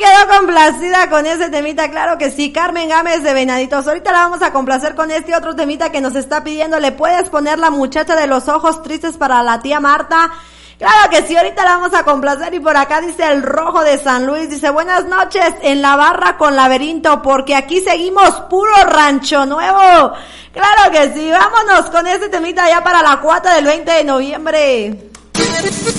quedó complacida con ese temita, claro que sí. Carmen Gámez de Venaditos. Ahorita la vamos a complacer con este otro temita que nos está pidiendo. ¿Le puedes poner La Muchacha de los Ojos Tristes para la tía Marta? Claro que sí, ahorita la vamos a complacer. Y por acá dice el Rojo de San Luis, dice buenas noches en la barra con Laberinto, porque aquí seguimos puro Rancho Nuevo. Claro que sí, vámonos con este temita ya para la cuata del 20 de noviembre.